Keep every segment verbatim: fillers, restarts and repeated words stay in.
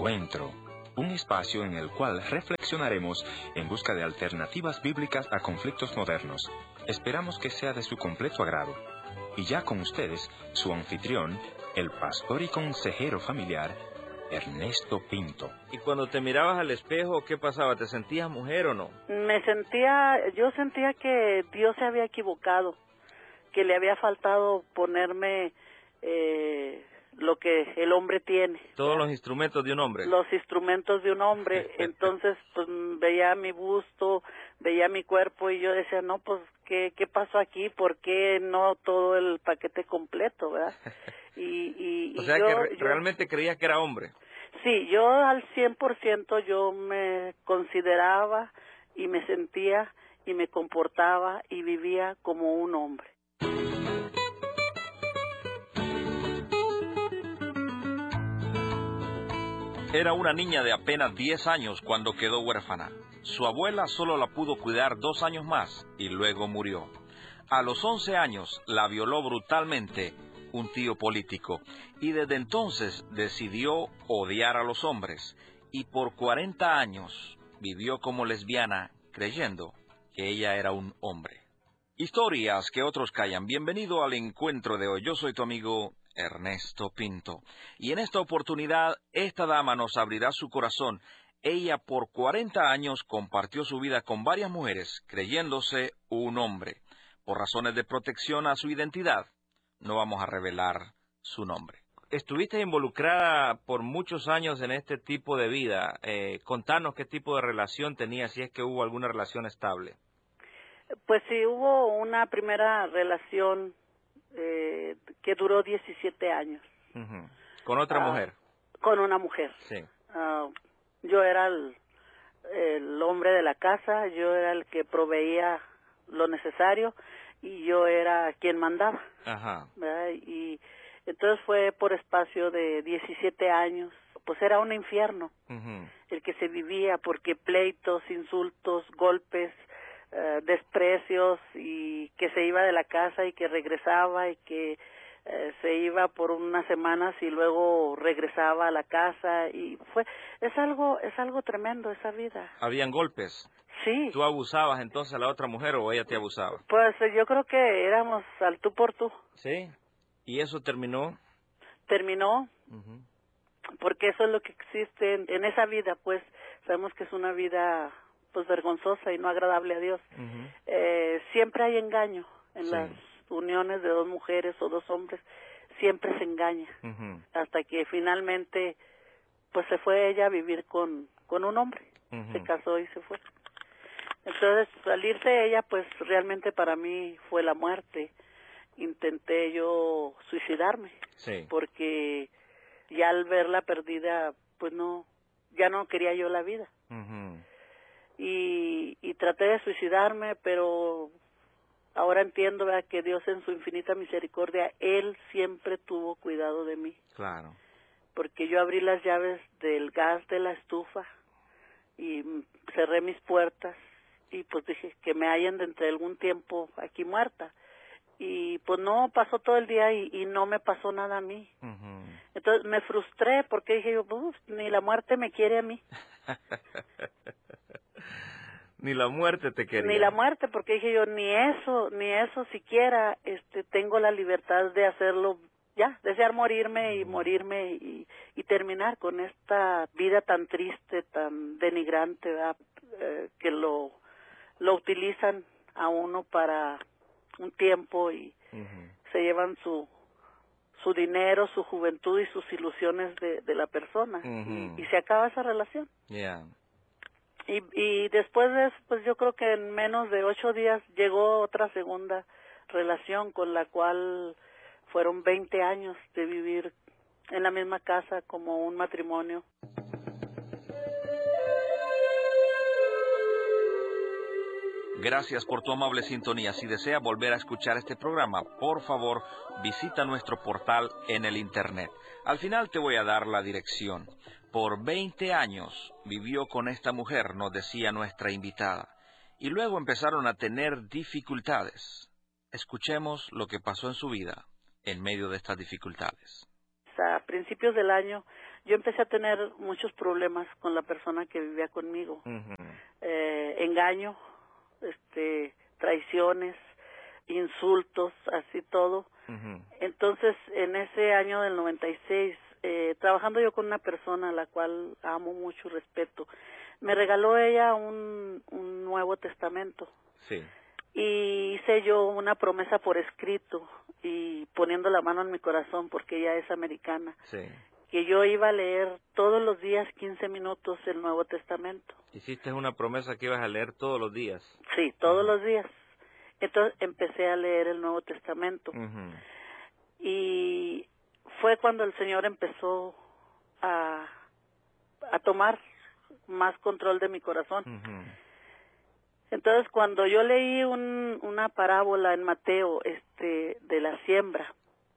Encuentro, un espacio en el cual reflexionaremos en busca de alternativas bíblicas a conflictos modernos. Esperamos que sea de su completo agrado. Y ya con ustedes, su anfitrión, el pastor y consejero familiar, Ernesto Pinto. Y cuando te mirabas al espejo, ¿qué pasaba? ¿Te sentías mujer o no? Me sentía, yo sentía que Dios se había equivocado, que le había faltado ponerme eh, lo que el hombre tiene. Todos ¿verdad? Los instrumentos de un hombre. Los instrumentos de un hombre. Entonces, pues veía mi busto, veía mi cuerpo y yo decía, no, pues, ¿qué, qué pasó aquí? ¿Por qué no todo el paquete completo, verdad? Y, y, o sea y yo, que re yo, realmente creías que era hombre. Sí, yo al cien por ciento yo me consideraba y me sentía y me comportaba y vivía como un hombre. Era una niña de apenas diez años cuando quedó huérfana. Su abuela solo la pudo cuidar dos años más y luego murió. A los once años la violó brutalmente un tío político y desde entonces decidió odiar a los hombres y por cuarenta años vivió como lesbiana creyendo que ella era un hombre. Historias que otros callan. Bienvenido al encuentro de hoy. Yo soy tu amigo Ernesto Pinto. Y en esta oportunidad, esta dama nos abrirá su corazón. Ella por cuarenta años compartió su vida con varias mujeres, creyéndose un hombre. Por razones de protección a su identidad, no vamos a revelar su nombre. Estuviste involucrada por muchos años en este tipo de vida. Eh, contanos qué tipo de relación tenías, si es que hubo alguna relación estable. Pues sí, hubo una primera relación Eh, que duró diecisiete años. Uh-huh. ¿Con otra uh, mujer? Con una mujer. Sí. Uh, yo era el, el hombre de la casa, yo era el que proveía lo necesario y yo era quien mandaba. Ajá. ¿verdad? Y entonces fue por espacio de diecisiete años. Pues era un infierno uh-huh. el que se vivía, porque pleitos, insultos, golpes, Uh, desprecios, y que se iba de la casa y que regresaba y que uh, se iba por unas semanas y luego regresaba a la casa, y fue es algo es algo tremendo esa vida. ¿Habían golpes? Sí. ¿Tú abusabas entonces a la otra mujer o ella te abusaba? Pues yo creo que éramos al tú por tú. Sí. ¿Y eso terminó? Terminó. Uh-huh. Porque eso es lo que existe en, en esa vida, pues sabemos que es una vida pues vergonzosa y no agradable a Dios. Uh-huh. Eh, siempre hay engaño en sí. las uniones de dos mujeres o dos hombres, siempre se engaña, uh-huh. hasta que finalmente pues se fue ella a vivir con, con un hombre, uh-huh. se casó y se fue. Entonces salirse ella pues realmente para mí fue la muerte. Intenté yo suicidarme, sí. porque ya al verla perdida pues no, ya no quería yo la vida. Uh-huh. Y, y traté de suicidarme, pero ahora entiendo, ¿verdad?, que Dios en su infinita misericordia, Él siempre tuvo cuidado de mí. Claro. Porque yo abrí las llaves del gas de la estufa y cerré mis puertas y pues dije que me hallen dentro de algún tiempo aquí muerta. Y pues no, pasó todo el día y, y no me pasó nada a mí. Uh-huh. Entonces me frustré porque dije yo, ni la muerte me quiere a mí. Ni la muerte te quería. Ni la muerte, porque dije yo, ni eso, ni eso siquiera, este, tengo la libertad de hacerlo, ya, desear morirme y morirme y, y terminar con esta vida tan triste, tan denigrante, ¿verdad? Eh, que lo, lo utilizan a uno para un tiempo y uh-huh. se llevan su su dinero, su juventud y sus ilusiones de, de la persona, uh-huh. y, y se acaba esa relación. Yeah. Y, y después de eso, pues yo creo que en menos de ocho días llegó otra segunda relación con la cual fueron veinte años de vivir en la misma casa como un matrimonio. Gracias por tu amable sintonía. Si desea volver a escuchar este programa, por favor, visita nuestro portal en el Internet. Al final te voy a dar la dirección. Por veinte años vivió con esta mujer, nos decía nuestra invitada, y luego empezaron a tener dificultades. Escuchemos lo que pasó en su vida en medio de estas dificultades. a principios del año, yo empecé a tener muchos problemas con la persona que vivía conmigo. Uh-huh. eh, engaño, este, traiciones, insultos, así todo. Uh-huh. Entonces, en ese año del noventa y seis, eh, trabajando yo con una persona a la cual amo mucho, respeto, me regaló ella un, un Nuevo Testamento. Sí. Y hice yo una promesa por escrito y poniendo la mano en mi corazón, porque ella es americana, sí, que yo iba a leer todos los días quince minutos el Nuevo Testamento. ¿Hiciste una promesa que ibas a leer todos los días? Sí, todos uh-huh. los días. Entonces empecé a leer el Nuevo Testamento. Uh-huh. Y fue cuando el Señor empezó a, a tomar más control de mi corazón. Uh-huh. Entonces, cuando yo leí un, una parábola en Mateo, este, de la siembra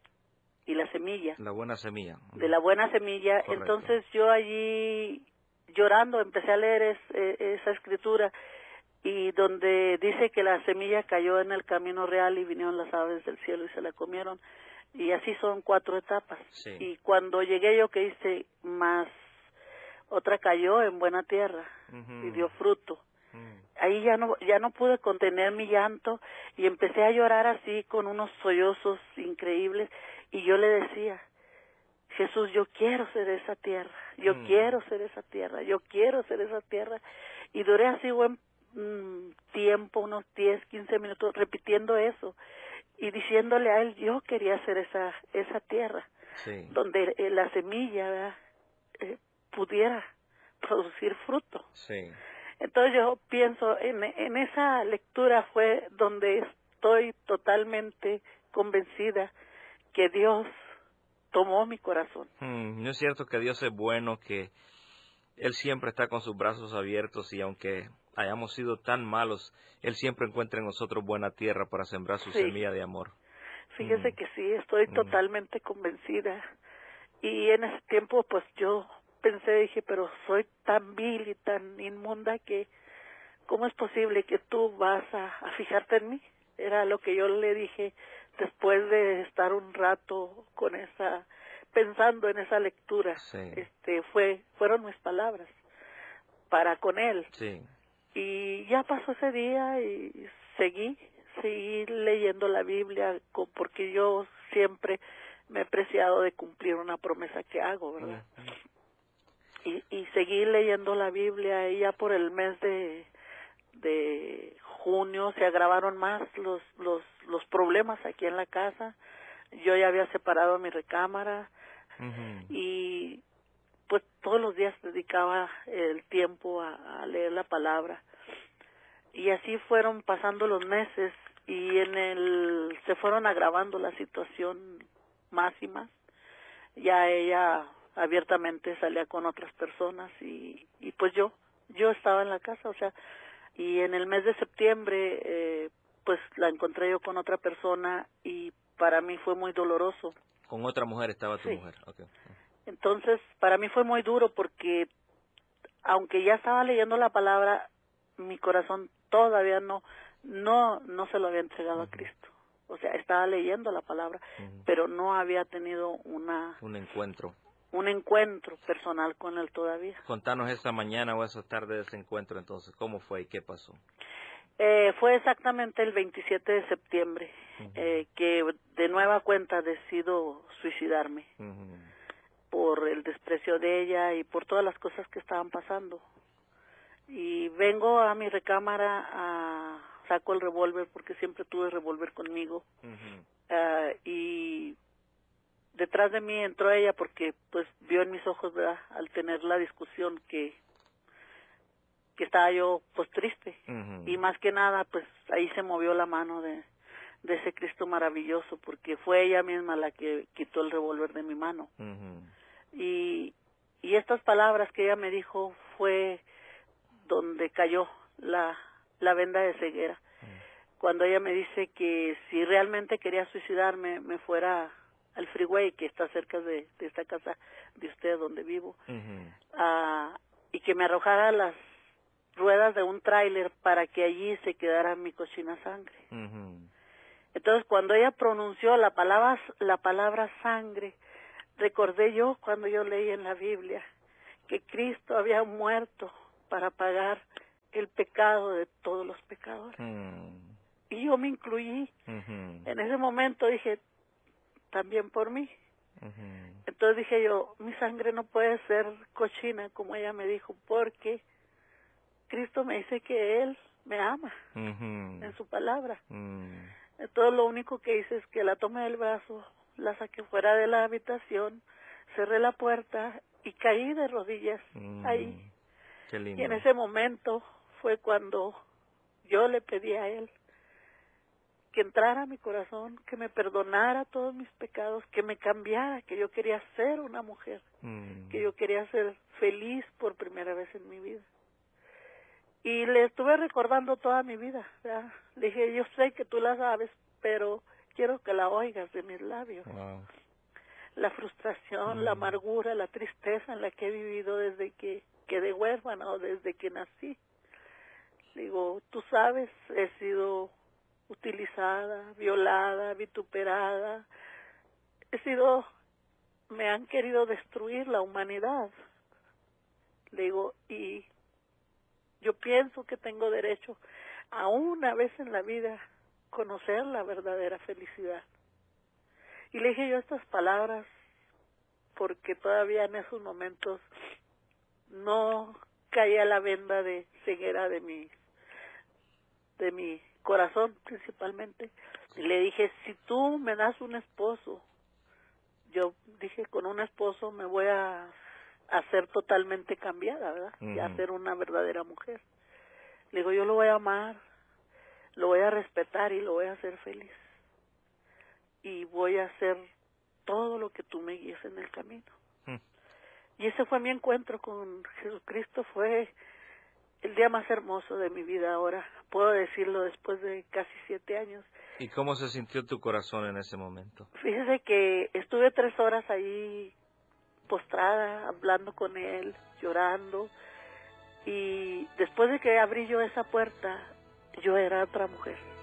y la semilla. La buena semilla. De la buena semilla. Correcto. Entonces, yo allí, llorando, empecé a leer es, esa escritura, y donde dice que la semilla cayó en el camino real y vinieron las aves del cielo y se la comieron. Y así son cuatro etapas. Sí. Y cuando llegué yo, que hice más, otra cayó en buena tierra uh-huh. y dio fruto. Ahí ya no ya no pude contener mi llanto y empecé a llorar así con unos sollozos increíbles, y yo le decía, Jesús, yo quiero ser esa tierra, yo mm. quiero ser esa tierra, yo quiero ser esa tierra. Y duré así buen mm, tiempo, unos diez, quince minutos repitiendo eso y diciéndole a él, yo quería ser esa esa tierra, sí. donde eh, la semilla, ¿verdad?, eh, pudiera producir fruto. Sí. Entonces yo pienso, en, en esa lectura fue donde estoy totalmente convencida que Dios tomó mi corazón. Hmm, ¿no es cierto que Dios es bueno, que Él siempre está con sus brazos abiertos, y aunque hayamos sido tan malos, Él siempre encuentra en nosotros buena tierra para sembrar su sí. semilla de amor? Fíjese hmm. que sí, estoy hmm. totalmente convencida. Y en ese tiempo, pues yo pensé, dije, pero soy tan vil y tan inmunda que ¿cómo es posible que tú vas a, a fijarte en mí? Era lo que yo le dije después de estar un rato con esa, pensando en esa lectura. Sí. Este, fue, fueron mis palabras para con él. Sí. Y ya pasó ese día y seguí, seguí leyendo la Biblia, porque yo siempre me he preciado de cumplir una promesa que hago, ¿verdad? Uh-huh. Y, y seguí leyendo la Biblia, y ya por el mes de, de junio se agravaron más los, los, los problemas aquí en la casa. Yo ya había separado mi recámara uh-huh. y pues todos los días dedicaba el tiempo a, a leer la palabra. Y así fueron pasando los meses, y en el se fueron agravando la situación más y más. Ya ella abiertamente salía con otras personas, y, y pues yo, yo estaba en la casa, o sea, y en el mes de septiembre, eh, pues la encontré yo con otra persona, y para mí fue muy doloroso. ¿Con otra mujer estaba tu sí. mujer? Okay. Entonces, para mí fue muy duro, porque aunque ya estaba leyendo la palabra, mi corazón todavía no, no, no se lo había entregado uh-huh. a Cristo. O sea, estaba leyendo la palabra, uh-huh. pero no había tenido una... un encuentro. un encuentro personal con él todavía. Contanos esa mañana o esa tarde de ese encuentro, entonces, ¿cómo fue y qué pasó? Eh, fue exactamente el veintisiete de septiembre, uh-huh. eh, que de nueva cuenta decido suicidarme uh-huh. por el desprecio de ella y por todas las cosas que estaban pasando. Y vengo a mi recámara, a, saco el revólver, porque siempre tuve revólver conmigo, uh-huh. uh, y detrás de mí entró ella, porque pues vio en mis ojos, ¿verdad?, al tener la discusión, que que estaba yo pues triste, uh-huh. y más que nada pues ahí se movió la mano de, de ese Cristo maravilloso, porque fue ella misma la que quitó el revólver de mi mano. Uh-huh. y y estas palabras que ella me dijo fue donde cayó la la venda de ceguera, uh-huh. cuando ella me dice que si realmente quería suicidarme, me fuera al freeway que está cerca de, de esta casa de usted donde vivo, uh-huh. uh, y que me arrojara las ruedas de un tráiler para que allí se quedara mi cochina sangre. Uh-huh. Entonces, cuando ella pronunció la palabra la palabra sangre, recordé yo cuando yo leí en la Biblia que Cristo había muerto para pagar el pecado de todos los pecadores. Mm. Y yo me incluí. Uh-huh. En ese momento dije, también por mí. Uh-huh. Entonces dije yo, mi sangre no puede ser cochina, como ella me dijo, porque Cristo me dice que Él me ama uh-huh. en su palabra. Uh-huh. Entonces lo único que hice es que la tomé del brazo, la saqué fuera de la habitación, cerré la puerta y caí de rodillas uh-huh. ahí. Qué lindo. Y en ese momento fue cuando yo le pedí a Él que entrara a mi corazón, que me perdonara todos mis pecados, que me cambiara, que yo quería ser una mujer, mm. que yo quería ser feliz por primera vez en mi vida. Y le estuve recordando toda mi vida, ¿verdad? Le dije, yo sé que tú la sabes, pero quiero que la oigas de mis labios. Wow. La frustración, mm. la amargura, la tristeza en la que he vivido desde que quedé huérfana o desde que nací. Digo, tú sabes, he sido utilizada, violada, vituperada. He sido, me han querido destruir la humanidad. Le digo, y yo pienso que tengo derecho a una vez en la vida conocer la verdadera felicidad. Y le dije yo estas palabras porque todavía en esos momentos no caía la venda de ceguera de mi, de mi corazón principalmente. Y le dije, si tú me das un esposo, yo dije, con un esposo me voy a hacer totalmente cambiada, ¿verdad? Uh-huh. Y a ser una verdadera mujer. Le digo, yo lo voy a amar, lo voy a respetar y lo voy a hacer feliz. Y voy a hacer todo lo que tú me guíes en el camino. Uh-huh. Y ese fue mi encuentro con Jesucristo, fue el día más hermoso de mi vida ahora, puedo decirlo después de casi siete años. ¿Y cómo se sintió tu corazón en ese momento? Fíjese que estuve tres horas ahí postrada, hablando con Él, llorando, y después de que abrí yo esa puerta, yo era otra mujer.